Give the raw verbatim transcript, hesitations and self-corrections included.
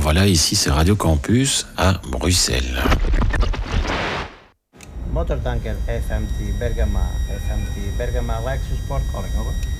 voilà, ici c'est Radio Campus à Bruxelles. Motortanker F M T Bergama, F M T Bergama Lexus Sport calling over.